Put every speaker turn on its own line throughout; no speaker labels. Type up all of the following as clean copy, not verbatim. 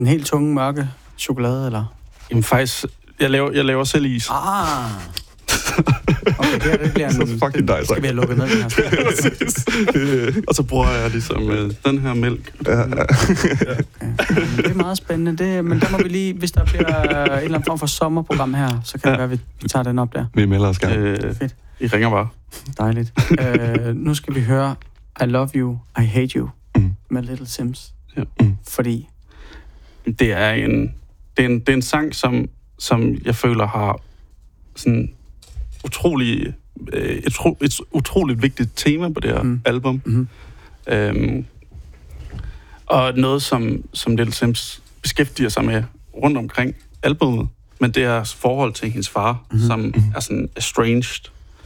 En helt tunge, mørke chokolade, eller?
Jamen faktisk, jeg laver selv is.
Okay, det bliver
Så fucking nice.
skal vi have lukket ned den her.
Og så bruger jeg ligesom den her mælk.
Ja.
Okay. Det er meget spændende. Men der må vi lige, hvis der bliver en eller anden form for sommerprogram her, så kan det være, at vi tager den op der.
Vi melder os gerne.
Fedt.
I ringer bare.
Dejligt. Nu skal vi høre I Love You, I Hate You med Little Sims.
Ja.
Fordi
Det er en sang, som jeg føler har sådan et utroligt vigtigt tema på det her album. Og noget, som Little Sims beskæftiger sig med rundt omkring albumet, men det er forhold til hendes far, som er sådan estranged.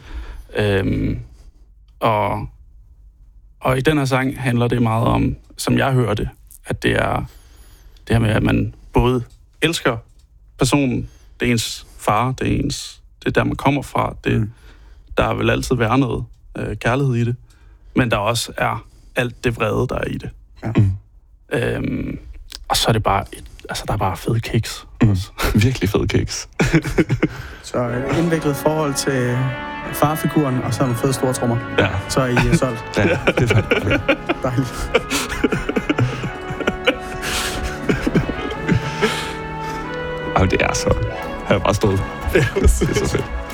Og i den her sang handler det meget om, som jeg hører det, at det er det her med, at man både elsker personen, det er ens far, det er der, man kommer fra. Der vil altid være noget kærlighed i det, men der også er alt det vrede, der er i det.
Ja.
Og så er det bare der er bare fede kiks.
Virkelig fede kiks.
så indviklet forhold til farfiguren, og så nogle fede store trommer.
Ja.
Så er I solgt.
Ja, det er fandme.
Dejligt.
Ej, det er så... Jeg er bare stolt. Det er så fedt.